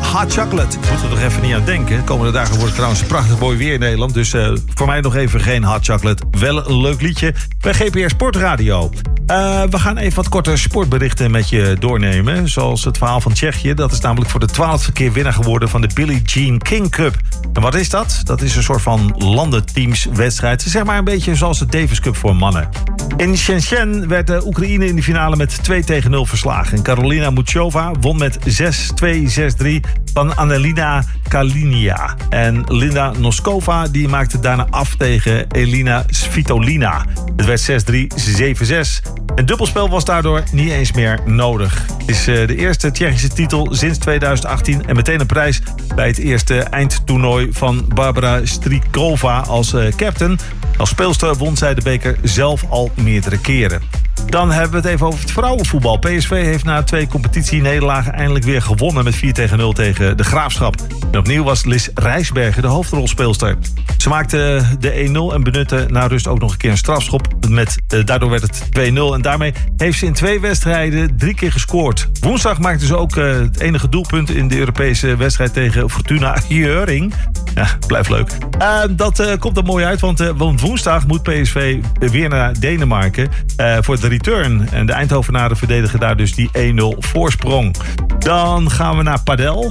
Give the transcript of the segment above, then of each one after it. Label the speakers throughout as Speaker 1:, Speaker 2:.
Speaker 1: Hot Chocolate. Ik moet er nog even niet aan denken. De komende dagen wordt het trouwens prachtig mooi weer in Nederland. Dus voor mij nog even geen Hot Chocolate. Wel een leuk liedje bij GPR Sportradio. We gaan even wat korte sportberichten met je doornemen. Zoals het verhaal van Tsjechië. Dat is namelijk voor de 12e keer winnaar geworden van de Billie Jean King Cup. En wat is dat? Dat is een soort van landenteamswedstrijd. Zeg maar een beetje zoals de Davis Cup voor mannen. In Shenzhen werd de Oekraïne in de finale met 2-0 verslagen. En Karolina Muchova won met 6-2, 6-3 van Annelina Kalinia. En Linda Noskova die maakte daarna af tegen Elina Svitolina. Het werd 6-3, 7-6. Een dubbelspel was daardoor niet eens meer nodig. Het is de eerste Tsjechische titel sinds 2018 en meteen een prijs bij het eerste eindtoernooi van Barbara Strykova als captain. Als speelster won zij de beker zelf al meerdere keren. Dan hebben we het even over het vrouwenvoetbal. PSV heeft na 2 competitienederlagen eindelijk weer gewonnen met 4-0 tegen de Graafschap. En opnieuw was Lis Rijsbergen de hoofdrolspeelster. Ze maakte de 1-0 en benutte na rust ook nog een keer een strafschop. Daardoor werd het 2-0 en daarmee heeft ze in 2 wedstrijden 3 keer gescoord. Woensdag maakte ze ook het enige doelpunt in de Europese wedstrijd tegen Fortuna Hjørring. Ja, blijft leuk. Dat komt er mooi uit, want woensdag moet PSV weer naar Denemarken voor de return. En de Eindhovenaren verdedigen daar dus die 1-0 voorsprong. Dan gaan we naar padel.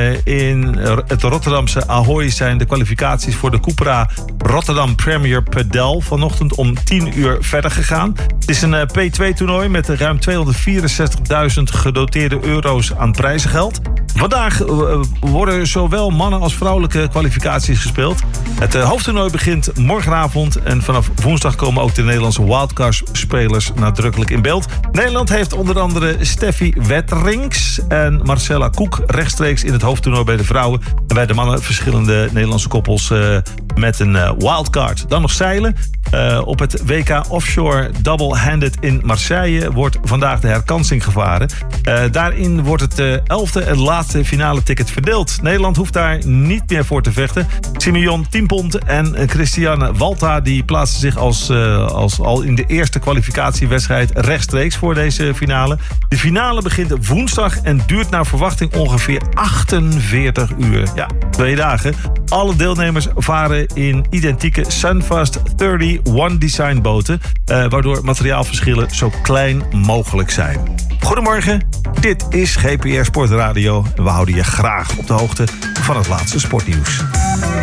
Speaker 1: In het Rotterdamse Ahoy zijn de kwalificaties voor de Cupra Rotterdam Premier Padel vanochtend om 10 uur verder gegaan. Het is een P2-toernooi met ruim 264.000 gedoteerde euro's aan prijzengeld. Vandaag worden zowel mannen als vrouwelijke kwalificaties gespeeld. Het hoofdtoernooi begint morgenavond en vanaf woensdag komen ook de Nederlandse wildcard-spelers nadrukkelijk in beeld. Nederland heeft onder andere Steffi Wetterings en Marcella Koek rechtstreeks in het hoofdtoernooi bij de vrouwen. En bij de mannen verschillende Nederlandse koppels met een wildcard. Dan nog zeilen. Op het WK Offshore Double-Handed in Marseille wordt vandaag de herkansing gevaren. Daarin wordt het 11e en laatste finale ticket verdeeld. Nederland hoeft daar niet meer voor te vechten. Simeon Timpont en Christiane Walta die plaatsen zich als al in de eerste kwalificatiewedstrijd rechtstreeks voor deze finale. De finale begint woensdag en duurt naar verwachting ongeveer 48 uur. Ja, 2 dagen. Alle deelnemers varen in identieke Sunfast 30 One Design boten, waardoor materiaalverschillen zo klein mogelijk zijn. Goedemorgen, dit is GPR Sportradio en we houden je graag op de hoogte van het laatste sportnieuws.